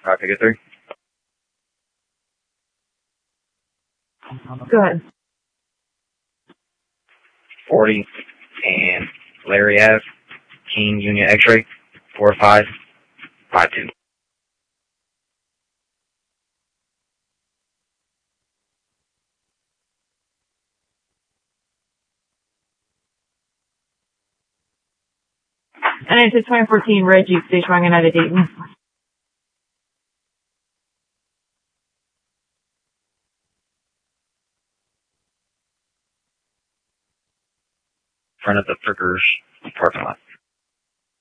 Copy, get through. Go ahead. 40 and Larry Ave, King Union X-ray, 4552. And it's a 2014 red Jeep station wagon out of Dayton. Front of the Frickers parking lot.